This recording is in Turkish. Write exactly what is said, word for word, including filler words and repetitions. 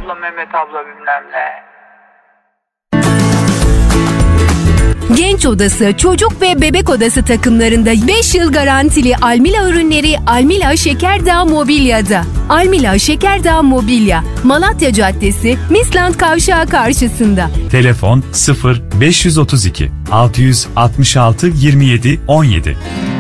abla, Mehmet abla bilmem ne. Genç odası, çocuk ve bebek odası takımlarında beş yıl garantili Almila ürünleri Almila Şekerdağ Mobilya'da. Almila Şekerdağ Mobilya, Malatya Caddesi, Misland Kavşağı karşısında. Telefon sıfır beş otuz iki altı altı altı yirmi yedi on yedi.